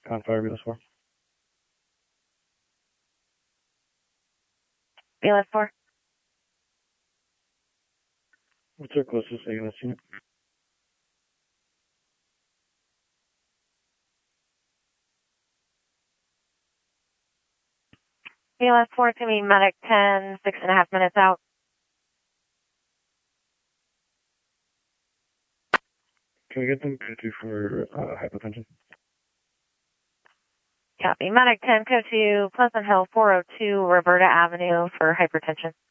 Confire BLS 4. BLS 4. What's our closest ALS unit? BLS 4 to me, medic 10, 6.5 minutes out. Can we get them code 2 for hypotension? Copy. Medic 10, code 2, Pleasant Hill 402, Roberta Avenue for hypertension.